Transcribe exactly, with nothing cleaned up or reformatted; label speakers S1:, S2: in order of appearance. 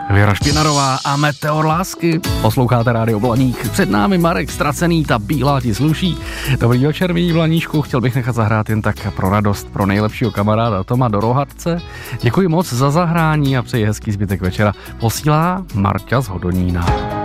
S1: Věra Špinarová a Meteor lásky. Posloucháte Rádio Blaník. Před námi Marek Ztracený, ta bílá ti sluší. Dobrý večer, milí Blaníčku. Chtěl bych nechat zahrát jen tak pro radost pro nejlepšího kamaráda Toma do Rohatce. Děkuji moc za zahrání a přeji hezký zbytek večera. Posílá Marta z Hodonína.